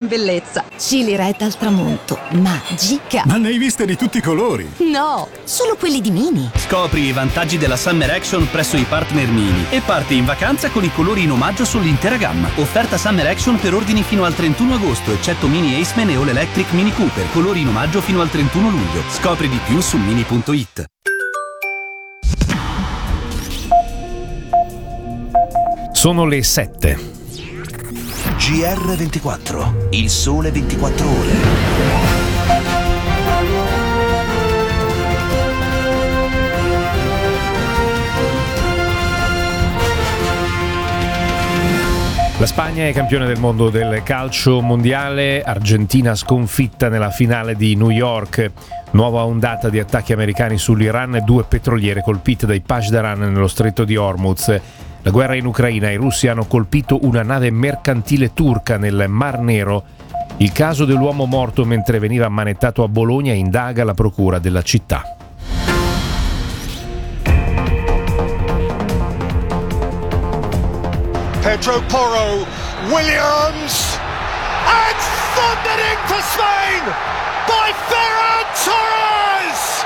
bellezza. Chili Red al tramonto, magica. Ma ne hai viste di tutti i colori? No, solo quelli di Mini. Scopri i vantaggi della Summer Action presso i partner Mini e parti in vacanza con i colori in omaggio sull'intera gamma. Offerta Summer Action per ordini fino al 31 agosto, eccetto Mini Aceman e All Electric Mini Cooper. Colori in omaggio fino al 31 luglio. Scopri di più su mini.it. Sono le 7. GR24, il sole 24 ore. La Spagna è campione del mondo del calcio mondiale, Argentina sconfitta nella finale di New York. Nuova ondata di attacchi americani sull'Iran e 2 petroliere colpite dai Pasdaran nello stretto di Hormuz. La guerra in Ucraina, i russi hanno colpito una nave mercantile turca nel Mar Nero. Il caso dell'uomo morto mentre veniva ammanettato a Bologna indaga la procura della città. Pedro Porro, Williams, and thundering for Spain by Ferran Torres!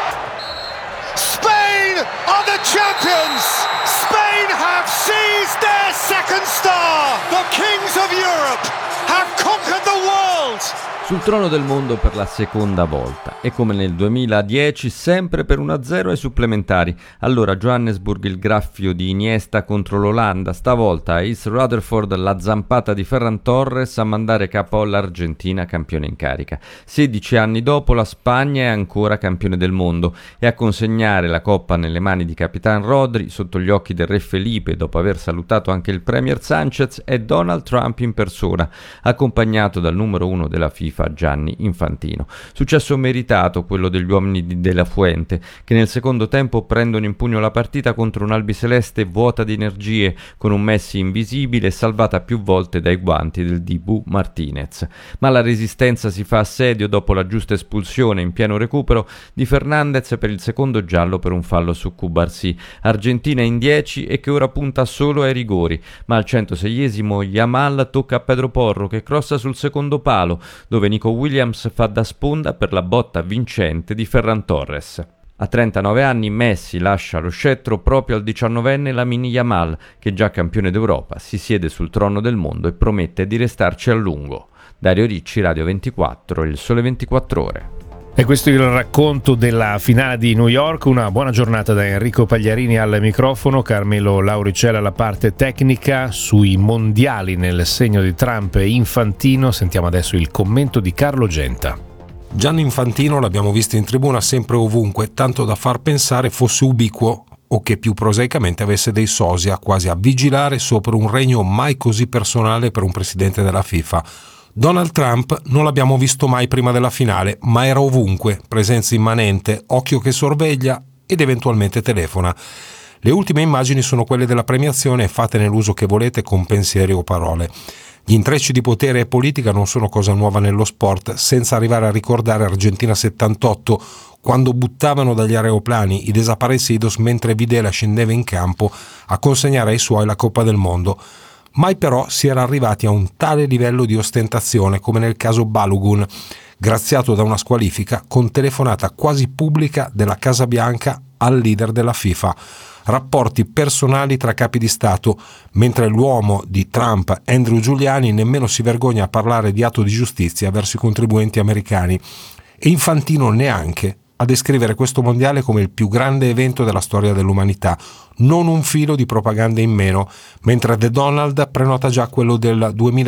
Spain are the champions! Spain have seized their second star! The kings of Europe have conquered the world! Sul trono del mondo per la seconda volta e come nel 2010 sempre per 1-0 ai supplementari. Allora Johannesburg il graffio di Iniesta contro l'Olanda, stavolta a East Rutherford la zampata di Ferran Torres a mandare KO l'Argentina campione in carica. 16 anni dopo la Spagna è ancora campione del mondo e a consegnare la coppa nelle mani di Capitan Rodri sotto gli occhi del re Felipe dopo aver salutato anche il Premier Sanchez è Donald Trump in persona, accompagnato dal numero 1 della FIFA Gianni Infantino. Successo meritato quello degli uomini di De La Fuente, che nel secondo tempo prendono in pugno la partita contro un'albiceleste vuota di energie, con un Messi invisibile salvata più volte dai guanti del Dibu Martinez. Ma la resistenza si fa assedio dopo la giusta espulsione in pieno recupero di Fernandez per il secondo giallo per un fallo su Cubarsí. Argentina in 10 e che ora punta solo ai rigori, ma al 106esimo Yamal tocca a Pedro Porro che crossa sul secondo palo, dove Nico Williams fa da sponda per la botta vincente di Ferran Torres. A 39 anni Messi lascia lo scettro proprio al 19enne Lamine Yamal, che già campione d'Europa si siede sul trono del mondo e promette di restarci a lungo. Dario Ricci, Radio 24, il Sole 24 Ore. E questo è il racconto della finale di New York. Una buona giornata da Enrico Pagliarini al microfono, Carmelo Lauricella alla parte tecnica. Sui mondiali nel segno di Trump e Infantino sentiamo adesso il commento di Carlo Genta. Gianni Infantino l'abbiamo visto in tribuna sempre ovunque, tanto da far pensare fosse ubiquo o che più prosaicamente avesse dei sosia, quasi a vigilare sopra un regno mai così personale per un presidente della FIFA. Donald Trump non l'abbiamo visto mai prima della finale, ma era ovunque, presenza immanente, occhio che sorveglia ed eventualmente telefona. Le ultime immagini sono quelle della premiazione e fatene l'uso che volete con pensieri o parole. Gli intrecci di potere e politica non sono cosa nuova nello sport, senza arrivare a ricordare Argentina 78, quando buttavano dagli aeroplani i desaparecidos mentre Videla scendeva in campo a consegnare ai suoi la Coppa del Mondo. Mai però si era arrivati a un tale livello di ostentazione come nel caso Balogun, graziato da una squalifica con telefonata quasi pubblica della Casa Bianca al leader della FIFA. Rapporti personali tra capi di Stato, mentre l'uomo di Trump, Andrew Giuliani, nemmeno si vergogna a parlare di atto di giustizia verso i contribuenti americani. E Infantino neanche a descrivere questo mondiale come il più grande evento della storia dell'umanità, non un filo di propaganda in meno, mentre The Donald prenota già quello del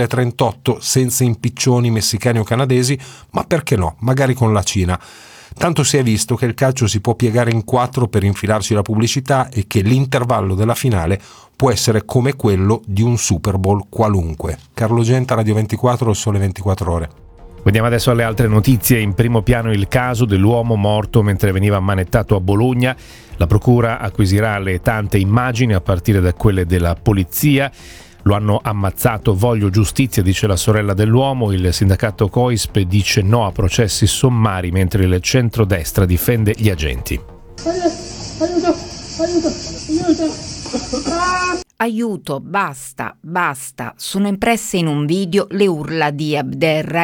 2038 senza impiccioni messicani o canadesi, ma perché no, magari con la Cina. Tanto si è visto che il calcio si può piegare in 4 per infilarci la pubblicità e che l'intervallo della finale può essere come quello di un Super Bowl qualunque. Carlo Genta, Radio 24, Il Sole 24 Ore. Veniamo adesso alle altre notizie. In primo piano il caso dell'uomo morto mentre veniva ammanettato a Bologna. La procura acquisirà le tante immagini a partire da quelle della polizia. Lo hanno ammazzato, voglio giustizia, dice la sorella dell'uomo. Il sindacato COISP dice no a processi sommari mentre il centrodestra difende gli agenti. Aiuto, basta, sono impresse in un video le urla di Abderrahim